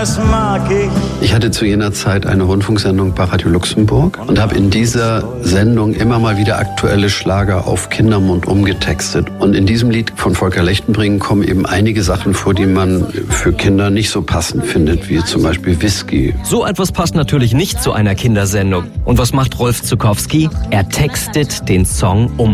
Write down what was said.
das mag ich. Ich hatte zu jener Zeit eine Rundfunksendung bei Radio Luxemburg und habe in dieser Sendung immer mal wieder aktuelle Schlager auf Kindermund umgetextet. Und in diesem Lied von Volker Lechtenbring kommen eben einige Sachen vor, die man für Kinder nicht so passend findet, wie zum Beispiel Whisky. So etwas passt natürlich nicht zu einer Kindersendung. Und was macht Rolf Zuckowski? Er textet den Song um.